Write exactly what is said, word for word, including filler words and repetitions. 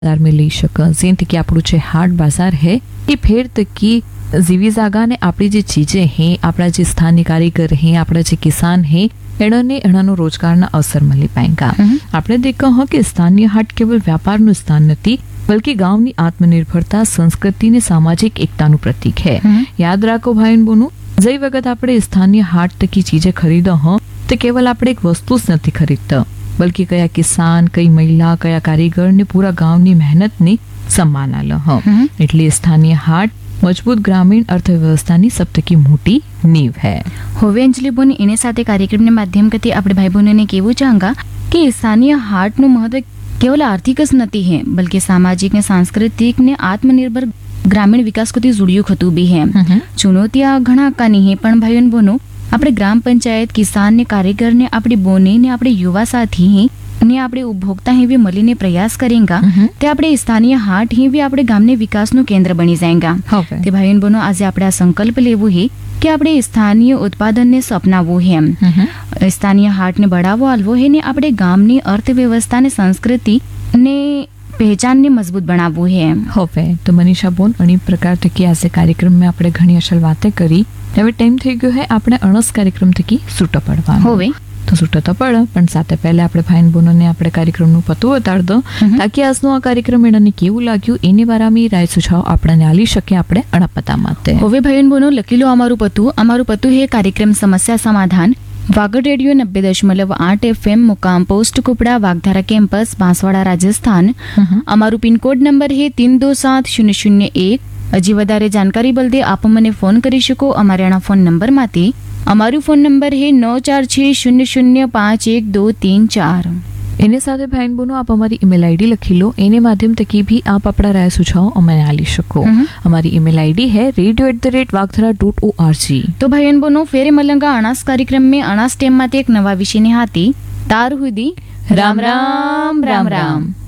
बाजार में लई शक जें तकी आपणो जे हाट बाजार है ये फेर तकी जीवी जागा ने आपणी जे चीजें हैं आपणा जे स्थानीय कारीगर हैं आपणा जे किसान हैं एणने एणानो रोजगारना अवसर मळी पाएगा। आपणे देखो हो कि स्थानीय हाट केवल व्यापारનું સ્થાન નથી बल्कि गांवनी आत्मनिर्भरता संस्कृति ने सामाजिक एकताનું प्रतीक है। याद राखो भाई बहनों, जई वखत आपणे स्थानीय हाट तकी चीजें खरीदो हो तो केवल आपणे एक वस्तु ज નથી खरीदता बल्कि कया किसान कई महिला कया कारीगर ने पूरा गांवनी मेहनत ने सम्मान आलो हो। એટલે स्थानीय हाट मजबूत ग्रामीण अर्थव्यवस्थाની સપ્તકી મોટી નીવ है। હવે અંજલિ બોની એને સાથે કાર્યક્રમના માધ્યમથી આપણે ભાઈ બહેનોને કહેવું ચાહંગા કે સ્થાनीय હાટનું મહત્વ केवल आर्थिक ज नहीं है बल्कि सामाजिक ने सांस्कृतिक ने आत्मनिर्भर ग्रामीण विकास को जुड़ियों खतु भी है। चुनौतियां घना कानी है पण भाई बहनों આપણે ગ્રામ પંચાયત કિસાન ને કારીગર ને આપણી બોને ને આપણે યુવા સાથી ને આપણે ઉપભોક્તા હી भी મળીને પ્રયાસ કરેંગા તે આપણે સ્થાनीय હાટ હી भी આપણે ગામને વિકાસનું કેન્દ્ર બની જાયંગા। તે ભાઈ બહેનો આજે આપણે આ સંકલ્પ લેવું હે કે આપણે સ્થાनीय ઉત્પાદનને અપનાવવું હે, સ્થાनीय હાટને બઢાવો આલવો હે ને આપણે ગામની અર્થવ્યવસ્થાને સંસ્કૃતિ ને पहचान ने मजबूत बनावू है। હવે તો મનીષા બોન અણી પ્રકાર થકી આજે કાર્યક્રમ में આપણે ઘણી અસલ વાતે કરી। હવે ટાઈમ થઈ ગયો હે આપણે અણસ કાર્યક્રમ થકી છૂટો પડવાનો। હવે તો છૂટો તો પડે પણ સાથે પહેલા આપણે ભાઈ બોનોને આપણે કાર્યક્રમનું પતું બતાડ દો તાકી આજનો આ કાર્યક્રમ એનાને કેવું લાગ્યું એની વારામી રાય સુझाव આપણને આલી શકે આપણે અણપતા માટે। હવે ભાઈ બોનો લખી લો અમારું પતું અમારું પતું હે કાર્યક્રમ સમસ્યા समाधान वागड़ रेडियो नब्बे दशमलव आठ एफ एम मुकाम पोस्ट कुपड़ा वागधारा campus Banswara Rajasthan. Amaru pin code number है तीन दो सात शून्य शून्य एक। हजी वधारे जानकारी बलदे आप मने फोन करी शको अमारे आना फोन नंबर माथी। अमारू फोन नंबर है नौ चार छह शून्य शून्य पांच एक दो तीन चार। एने साथे भाई बहनों आप हमारी ईमेल आईडी लखी लो एने माध्यम तकी भी आप अपना राय सुझाव अमने आली शको। हमारी ईमेल आईडी है radio at the rate वागधरा dot O R G. तो भाई बहनों फेरे मलंगा अनास कार्यक्रम में अनास टेम माते एक नवा विषय ने हाथी तार हुदी राम राम राम राम।